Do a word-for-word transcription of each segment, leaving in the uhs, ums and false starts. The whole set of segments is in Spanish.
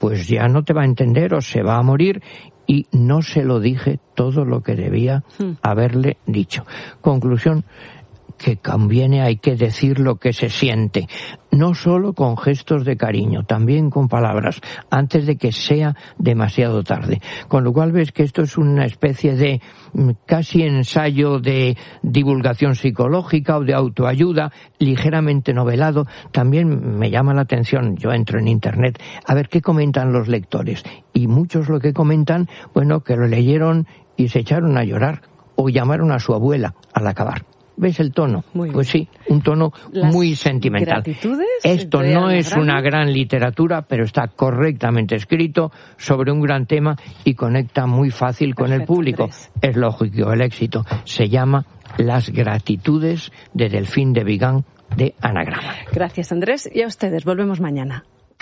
pues ya no te va a entender o se va a morir. Y no se lo dije todo lo que debía haberle dicho. Conclusión, que conviene, hay que decir lo que se siente, no solo con gestos de cariño, también con palabras, antes de que sea demasiado tarde. Con lo cual ves que esto es una especie de casi ensayo de divulgación psicológica o de autoayuda, ligeramente novelado. También me llama la atención, yo entro en internet, a ver qué comentan los lectores, y muchos lo que comentan, bueno, que lo leyeron y se echaron a llorar, o llamaron a su abuela al acabar. ¿Ves el tono? Muy pues sí, un tono Las muy sentimental. Esto no es una gran literatura, pero está correctamente escrito sobre un gran tema y conecta muy fácil con Perfecto, el público. Andrés. Es lógico el éxito. Se llama Las gratitudes de Delfín de Vigan, de Anagrama. Gracias, Andrés. Y a ustedes. Volvemos mañana.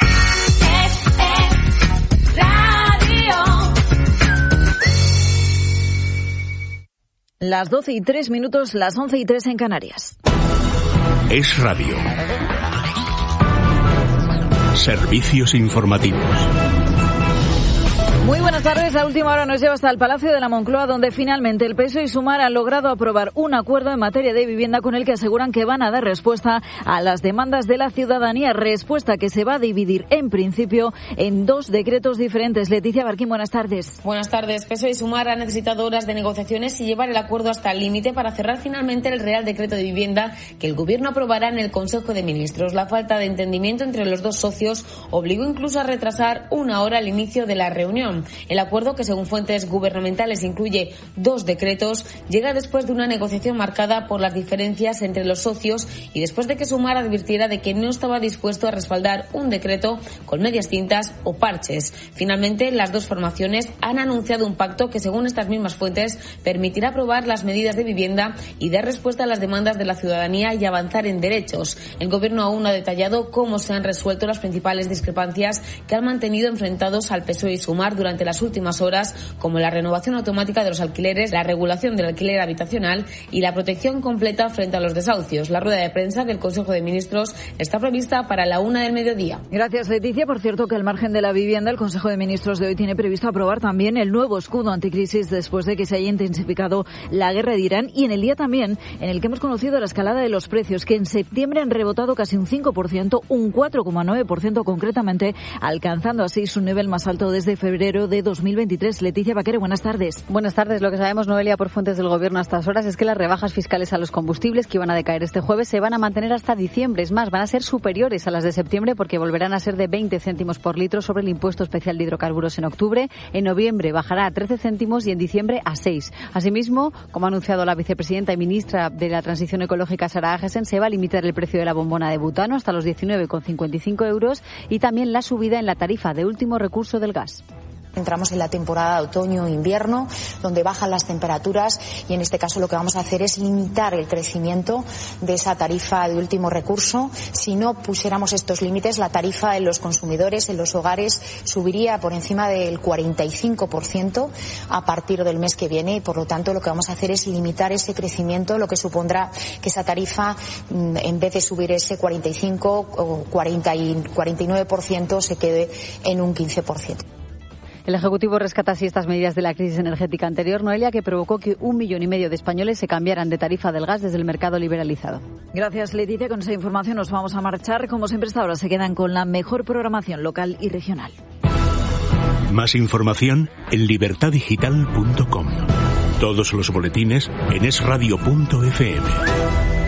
Las doce y tres minutos, las once y tres en Canarias. Es Radio. Servicios informativos. Muy buenas tardes. La última hora nos lleva hasta el Palacio de la Moncloa, donde finalmente el P S O E y Sumar han logrado aprobar un acuerdo en materia de vivienda con el que aseguran que van a dar respuesta a las demandas de la ciudadanía. Respuesta que se va a dividir, en principio, en dos decretos diferentes. Leticia Barquín, buenas tardes. Buenas tardes. P S O E y Sumar han necesitado horas de negociaciones y llevar el acuerdo hasta el límite para cerrar finalmente el Real Decreto de Vivienda que el Gobierno aprobará en el Consejo de Ministros. La falta de entendimiento entre los dos socios obligó incluso a retrasar una hora el inicio de la reunión. El acuerdo, que según fuentes gubernamentales incluye dos decretos, llega después de una negociación marcada por las diferencias entre los socios y después de que Sumar advirtiera de que no estaba dispuesto a respaldar un decreto con medias tintas o parches. Finalmente, las dos formaciones han anunciado un pacto que, según estas mismas fuentes, permitirá aprobar las medidas de vivienda y dar respuesta a las demandas de la ciudadanía y avanzar en derechos. El Gobierno aún no ha detallado cómo se han resuelto las principales discrepancias que han mantenido enfrentados al P S O E y Sumar durante las últimas horas, como la renovación automática de los alquileres, la regulación del alquiler habitacional y la protección completa frente a los desahucios. La rueda de prensa del Consejo de Ministros está prevista para la una del mediodía. Gracias, Leticia. Por cierto, que al margen de la vivienda, el Consejo de Ministros de hoy tiene previsto aprobar también el nuevo escudo anticrisis después de que se haya intensificado la guerra de Irán, y en el día también en el que hemos conocido la escalada de los precios, que en septiembre han rebotado casi un cinco por ciento, un cuatro coma nueve por ciento concretamente, alcanzando así su nivel más alto desde febrero de dos mil veintitrés. Leticia Baquero, buenas tardes. Buenas tardes. Lo que sabemos, Noelia, por fuentes del Gobierno a estas horas es que las rebajas fiscales a los combustibles que iban a decaer este jueves se van a mantener hasta diciembre. Es más, van a ser superiores a las de septiembre porque volverán a ser de veinte céntimos por litro sobre el impuesto especial de hidrocarburos en octubre. En noviembre bajará a trece céntimos y en diciembre a seis. Asimismo, como ha anunciado la vicepresidenta y ministra de la Transición Ecológica, Sara Agesen, se va a limitar el precio de la bombona de butano hasta los diecinueve con cincuenta y cinco euros y también la subida en la tarifa de último recurso del gas. Entramos en la temporada de otoño-invierno, donde bajan las temperaturas, y en este caso lo que vamos a hacer es limitar el crecimiento de esa tarifa de último recurso. Si no pusiéramos estos límites, la tarifa en los consumidores, en los hogares, subiría por encima del cuarenta y cinco por ciento a partir del mes que viene, y por lo tanto lo que vamos a hacer es limitar ese crecimiento, lo que supondrá que esa tarifa, en vez de subir ese cuarenta y cinco o cuarenta y nueve por ciento, se quede en un quince por ciento. El Ejecutivo rescata así estas medidas de la crisis energética anterior, Noelia, que provocó que un millón y medio de españoles se cambiaran de tarifa del gas desde el mercado liberalizado. Gracias, Leticia. Con esa información nos vamos a marchar. Como siempre, hasta ahora se quedan con la mejor programación local y regional. Más información en libertad digital punto com. Todos los boletines en es radio punto efe eme.